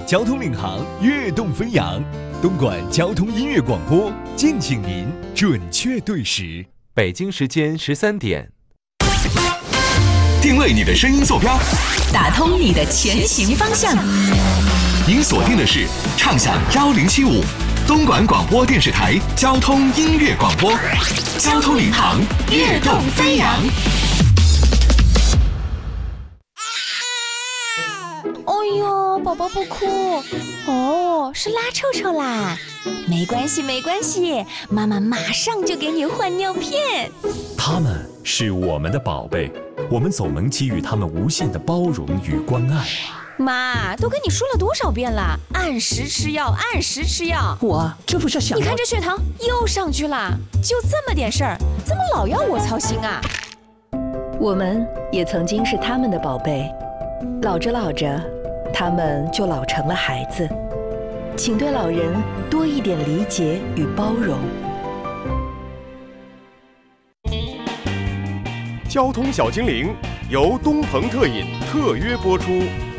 交通领航，跃动飞扬。东莞交通音乐广播，敬请您准确对时。 北京时间13点。 定位你的声音坐标， 打通你的前行方向。 您锁定的是畅享1075东莞广播电视台交通音乐广播，交通领航，跃动飞扬。 哎呦，宝宝不哭哦，是拉臭臭啦。没关系没关系，妈妈马上就给你换尿片。 他们是我们的宝贝，我们总能给予他们无限的包容与关爱。 妈，都跟你说了多少遍了，按时吃药，按时吃药。 我这不是想…… 你看这血糖又上去了，就这么点事儿，怎么老要我操心啊？ 我们也曾经是他们的宝贝，老着老着，他们就老成了孩子。请对老人多一点理解与包容。 交通小精灵由东鹏特饮特约播出。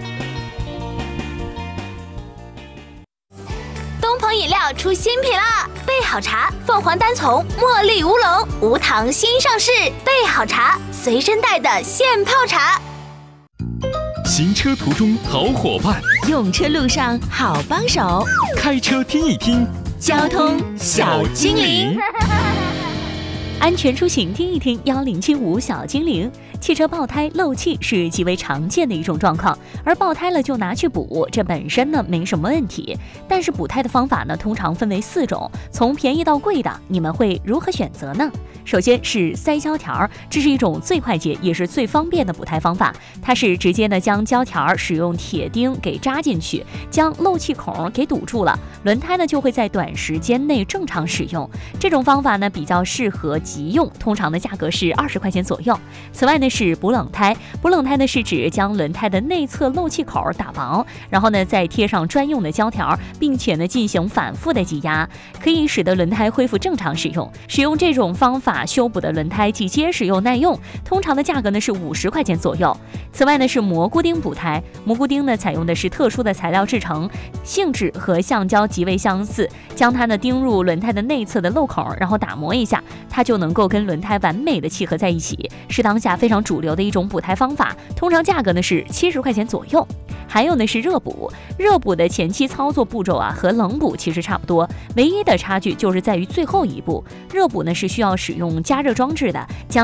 东鹏饮料出新品了，备好茶凤凰单丛茉莉乌龙无糖新上市，备好茶随身带的现泡茶。 行车途中好伙伴， 用车路上好帮手， 开车听一听交通小精灵。 安全出行听一听1075小精灵。汽车爆胎漏气是极为常见的一种状况，而爆胎了就拿去补，这本身呢没什么问题。但是补胎的方法呢，通常分为4种，从便宜到贵的，你们会如何选择呢？首先是塞胶条，这是一种最快捷也是最方便的补胎方法。它是直接呢将胶条使用铁钉给扎进去，将漏气孔给堵住了，轮胎呢就会在短时间内正常使用。这种方法呢比较适合急用，通常的价格是20块钱左右。此外呢是补冷胎，补冷胎呢是指将轮胎的内侧漏气口打薄，然后呢再贴上专用的胶条，并且呢进行反复的挤压，可以使得轮胎恢复正常使用。使用这种方法修补的轮胎既结实又耐用，通常的价格呢是50块钱左右。此外呢是蘑菇钉补胎，蘑菇钉呢采用的是特殊的材料制成，性质和橡胶极为相似，将它呢钉入轮胎的内侧的漏口，然后打磨一下，它就能够跟轮胎完美的契合在一起，是当下非常主流的一种补胎方法，通常价格呢是70块钱左右。还有呢是热补，热补的前期操作步骤啊和冷补其实差不多，唯一的差距就是在于最后一步。热补呢是需要使用加热装置的，将